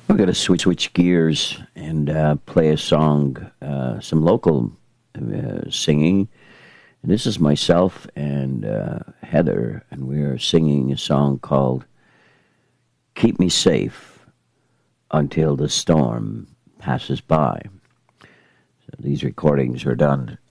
We're going to switch gears and play a song, some local singing. And this is myself and Heather, and we are singing a song called Keep Me Safe Until the Storm Passes By. So these recordings are done